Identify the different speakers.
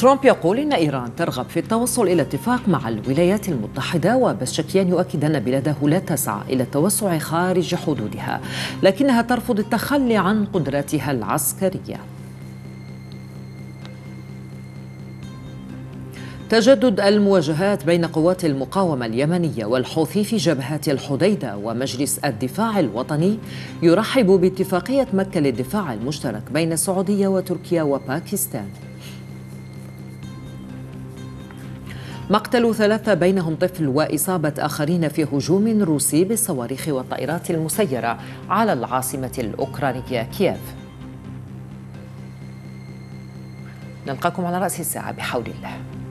Speaker 1: ترامب يقول إن إيران ترغب في التوصل إلى اتفاق مع الولايات المتحدة، وبشكيان يؤكد أن بلاده لا تسعى إلى التوسع خارج حدودها، لكنها ترفض التخلي عن قدراتها العسكرية. تجدد المواجهات بين قوات المقاومة اليمنية والحوثي في جبهات الحديدة، ومجلس الدفاع الوطني يرحب باتفاقية مكة للدفاع المشترك بين السعودية وتركيا وباكستان. مقتل 3 بينهم طفل وإصابة آخرين في هجوم روسي بالصواريخ والطائرات المسيرة على العاصمة الأوكرانية كييف. نلقاكم على رأس الساعة بحول الله.